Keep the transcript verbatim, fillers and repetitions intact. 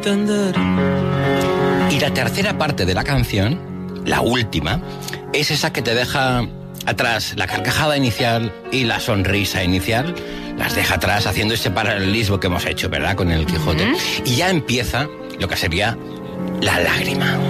Y la tercera parte de la canción, la última, es esa que te deja atrás la carcajada inicial y la sonrisa inicial, las deja atrás haciendo ese paralelismo que hemos hecho, ¿verdad?, con el Quijote. Uh-huh. Y ya empieza lo que sería la lágrima.